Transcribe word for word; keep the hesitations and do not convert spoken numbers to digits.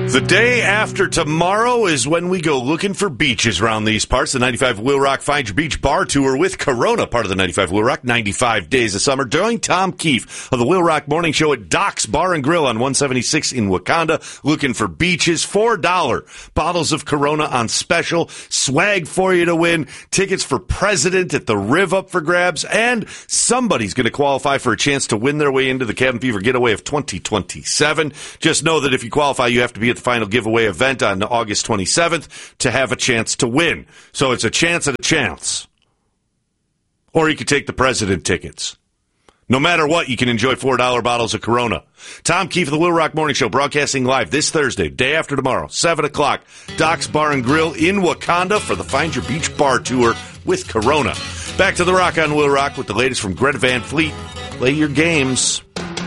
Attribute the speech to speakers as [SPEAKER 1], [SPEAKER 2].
[SPEAKER 1] The day after tomorrow is when we go looking for beaches around these parts. The ninety-five Wheel Rock Find Your Beach Bar Tour with Corona, part of the ninety-five Wheel Rock, ninety-five Days of Summer. Join Tom Keefe of the Wheel Rock Morning Show at Doc's Bar and Grill on one seventy-six in Wakanda. Looking for beaches, four dollars bottles of Corona on special. Swag for you to win. Tickets for President at the Riv up for grabs. And somebody's going to qualify for a chance to win their way into the Cabin Fever Getaway of twenty twenty-seven. Just know that if you qualify, you have to be at the final giveaway event on August twenty-seventh to have a chance to win. So it's a chance at a chance. Or you could take the President tickets. No matter what, you can enjoy four dollars bottles of Corona. Tom Keefe of the Wheel Rock Morning Show, broadcasting live this Thursday, day after tomorrow, seven o'clock. Doc's Bar and Grill in Wakanda for the Find Your Beach Bar Tour with Corona. Back to the Rock on Wheel Rock with the latest from Greta Van Fleet. Play your games.